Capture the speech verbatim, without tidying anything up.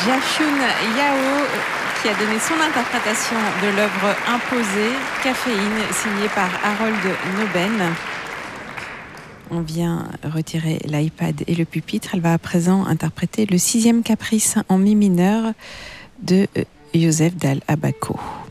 Jashun Yao qui a donné son interprétation de l'œuvre Imposée, Caféine, signée par Harold Noben. On vient retirer l'iPad et le pupitre. Elle va à présent interpréter le sixième caprice en mi mineur de Joseph Dal Abaco.